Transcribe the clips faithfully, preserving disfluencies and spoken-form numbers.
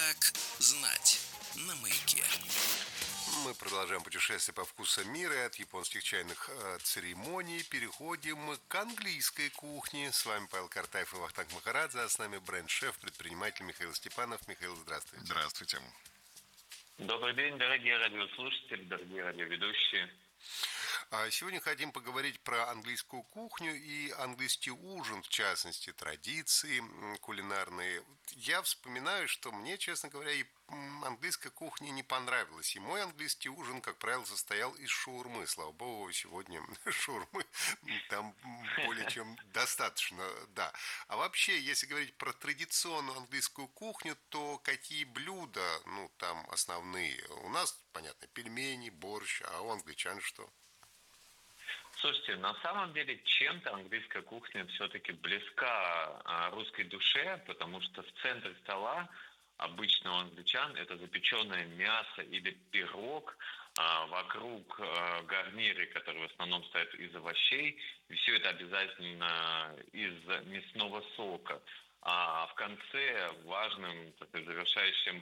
Как знать на Маяке. Мы продолжаем путешествие по вкусам мира, и от японских чайных э, церемоний переходим к английской кухне. С вами Павел Картаев и Вахтанг Махарадзе, а с нами бренд-шеф, предприниматель Михаил Степанов. Михаил, здравствуйте. Здравствуйте. Добрый день, дорогие радиослушатели, дорогие радиоведущие. Сегодня хотим поговорить про английскую кухню и английский ужин, в частности, традиции кулинарные. Я вспоминаю, что мне, честно говоря, и английская кухня не понравилась. И мой английский ужин, как правило, состоял из шаурмы. Слава богу, сегодня шаурмы там более чем достаточно, да. А вообще, если говорить про традиционную английскую кухню, то какие блюда, ну, там основные? У нас, понятно, пельмени, борщ, а у англичан что? Слушайте, на самом деле чем-то английская кухня все-таки близка русской душе, потому что в центре стола обычно у англичан это запеченное мясо или пирог, вокруг гарниры, которые в основном стоят из овощей, и все это обязательно из мясного сока. А в конце важным, так сказать, завершающим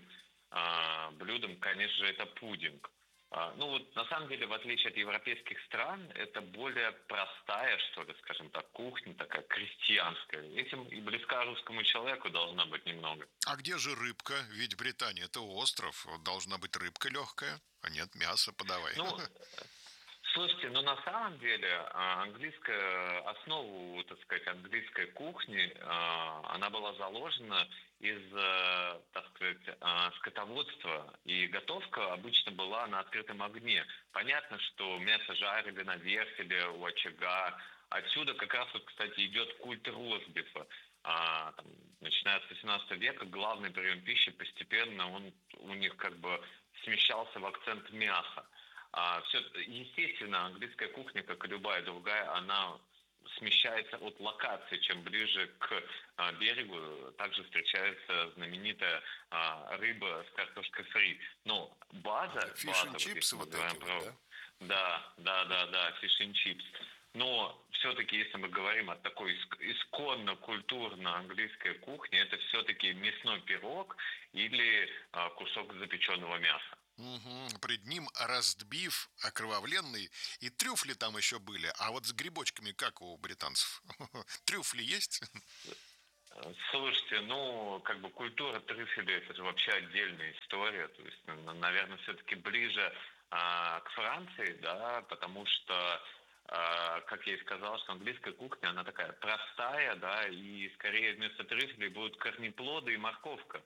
блюдом, конечно же, это пудинг. Ну вот, на самом деле, в отличие от европейских стран, это более простая, что ли, скажем так, кухня, такая крестьянская. Этим и близка русскому человеку должна быть немного. А где же рыбка? Ведь Британия – это остров, должна быть рыбка легкая, а нет, мясо подавай. Ну, слушайте, ну на самом деле английская, основу, так сказать, английской кухни, она была заложена из, так сказать, скотоводства, и готовка обычно была на открытом огне. Понятно, что мясо жарили на вертеле у очага. Отсюда как раз вот, кстати, идет культ ростбифа. А, там, начиная с восемнадцатого века главный прием пищи постепенно он у них как бы смещался в акцент мяса. А, все, естественно, английская кухня, как и любая другая, она смещается от локации. Чем ближе к а, берегу, также встречается знаменитая а, рыба с картошкой фри. Но база... Фиш база and чипсы вот эти вот, да? Да, да, да, да, фиш and чипс. Но все-таки, если мы говорим о такой исконно культурно английской кухне, это все-таки мясной пирог или а, кусок запеченного мяса. Угу. Пред ним ростбиф окровавленный, и трюфли там еще были. А вот с грибочками как у британцев? Трюфли есть? Слушайте, ну, как бы культура трюфелей, это же вообще отдельная история. То есть, наверное, все-таки ближе а, к Франции, да, потому что, а, как я и сказал, что английская кухня, она такая простая, да, и скорее вместо трюфелей будут корнеплоды и морковка.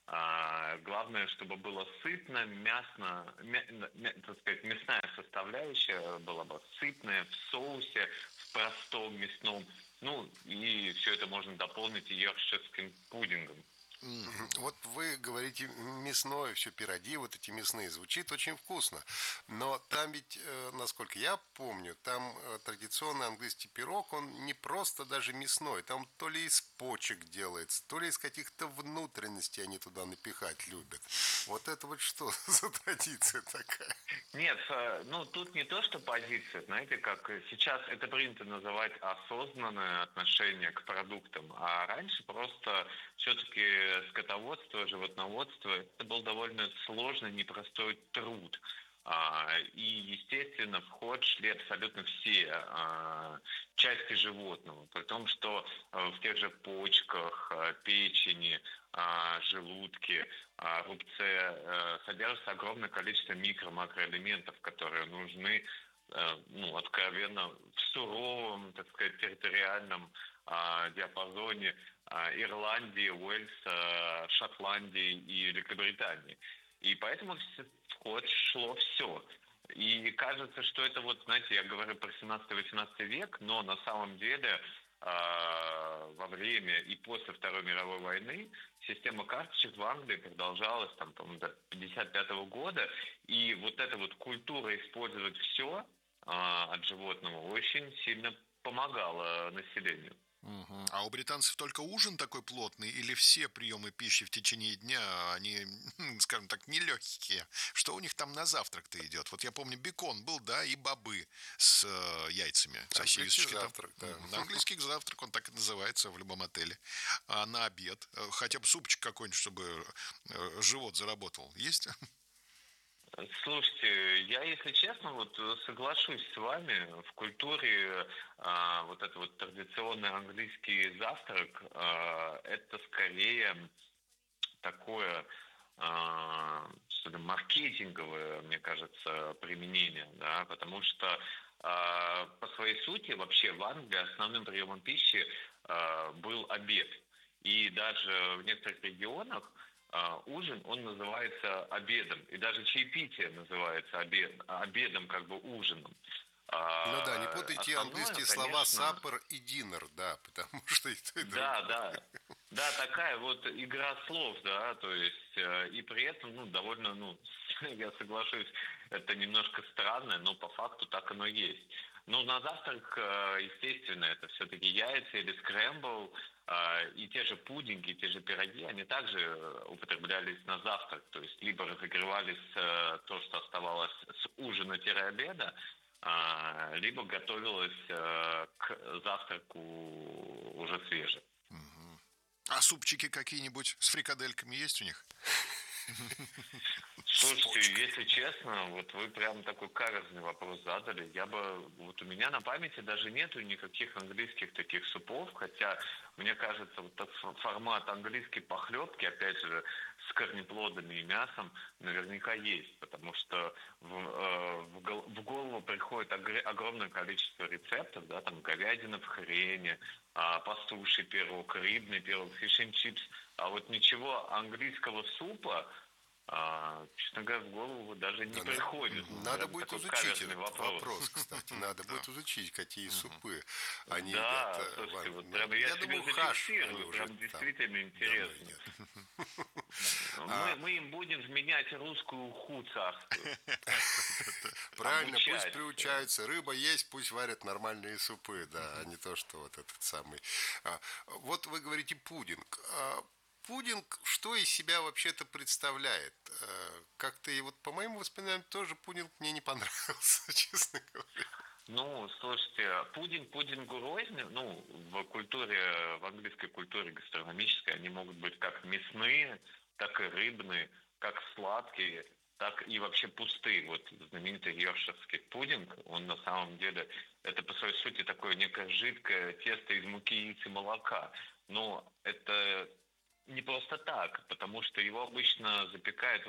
А, главное, чтобы было сытно, мясно, мя, мя, так сказать, мясная составляющая была бы сытная в соусе, в простом мясном. Ну, и все это можно дополнить йоркширским пудингом. Mm-hmm. Вот вы говорите мясное, все пироги, вот эти мясные, звучит очень вкусно. Но там ведь, насколько я помню, там традиционный английский пирог, он не просто даже мясной, там то ли из почек делается, то ли из каких-то внутренностей они туда напихать любят. Вот это вот что за традиция такая? Нет, ну тут не то, что позиция, знаете, как сейчас это принято называть осознанное отношение к продуктам, а раньше просто все-таки скотоводство, животноводство, это был довольно сложный, непростой труд. И, естественно, в ход шли абсолютно все части животного, при том, что в тех же почках, печени, желудке, рубце содержится огромное количество микро-макроэлементов, которые нужны, ну, откровенно, в суровом, так сказать, территориальном диапазоне Ирландии, Уэльса, Шотландии и Великобритании. И поэтому в ход шло все. И кажется, что это вот, знаете, я говорю про семнадцатый-восемнадцатый век, но на самом деле э, во время и после Второй мировой войны система карточек в Англии продолжалась там, по-моему, до пятьдесят пятого года. И вот эта вот культура использовать все э, от животного очень сильно помогала населению. Мгм. А у британцев только ужин такой плотный или все приемы пищи в течение дня, они, скажем так, нелегкие? Что у них там на завтрак-то идет? Вот я помню, бекон был, да, и бобы с э, яйцами, Английский сосисочки там. завтрак, да. Мгм. Английский завтрак, он так и называется в любом отеле. А на обед? Э, Хотя бы супчик какой-нибудь, чтобы э, живот заработал. Есть? Слушайте, я, если честно, вот э, соглашусь с вами, в культуре а, вот этот вот традиционный английский завтрак, а, это скорее такое, а, что ли, маркетинговое, мне кажется, применение, да, потому что а, по своей сути вообще в Англии основным приемом пищи а, был обед. И даже в некоторых регионах а, ужин, он называется обедом. И даже чаепитие называется обед, обедом, как бы ужином. Ну да, не А путайте основное, английские слова конечно, supper и dinner, да, потому что и то, и да, другое. да. Да, такая вот игра слов, да, то есть, э, и при этом, ну, довольно, ну, я соглашусь, это немножко странно, но по факту так оно есть. Ну, на завтрак, э, естественно, это все-таки яйца или скрэмбл, э, и те же пудинги, те же пироги, они также э, употреблялись на завтрак, то есть либо разогревались э, то, что оставалось с ужина-обеда, а, либо готовилось э, к завтраку уже свежим. Мгм. А супчики какие-нибудь с фрикадельками есть у них? С Слушайте, почками. если честно, вот вы прям такой каверзный вопрос задали. Я бы, вот у меня на памяти даже нету никаких английских таких супов, хотя, мне кажется, вот тот фо- формат английской похлебки, опять же, с корнеплодами и мясом, наверняка есть, потому что в, э, в гол- в голову приходит огр- огромное количество рецептов, да, там говядина в хрене, а, пастуший пирог, рыбный пирог, фиш and чипс, а вот ничего английского супа, а, честно говоря, в голову даже не Да, на- приходит. надо Прям будет такой изучить каверзный этот вопрос. вопрос, кстати. Надо Да. будет изучить, какие Мгм. супы они едят. Да, э, в слушайте, Англии. вот Ну, прям я я себе думаю, хаш они зафиксирую, уже прям там действительно давно интересно. едят. Мы, А, мы им будем вменять русскую уху царскую, правильно, пусть обучать. э, приучаются. Рыба есть, пусть варят нормальные супы, да, а не то, что вот этот самый. А, вот вы говорите пудинг. А, пудинг, что из себя вообще-то представляет? А, как-то, и вот по моим воспоминаниям, тоже пудинг мне не понравился, честно говоря. Ну, слушайте, пудинг пудингу рознь. Ну, в культуре, в английской культуре гастрономической они могут быть как мясные, так и рыбные, как сладкие, так и вообще пустые. Вот знаменитый йоркширский пудинг, он на самом деле, это по своей сути такое некое жидкое тесто из муки, яиц и молока. Но это не просто так, потому что его обычно запекают